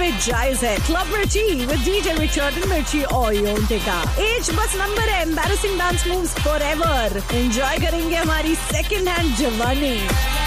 लिए जायज है। क्लब मिर्ची विद डीजे रिचर्ड एंड मिर्ची और योंटेका। एज बस नंबर है, embarrassing dance moves forever. Enjoy करेंगे हमारी सेकंड हैंड जवानी।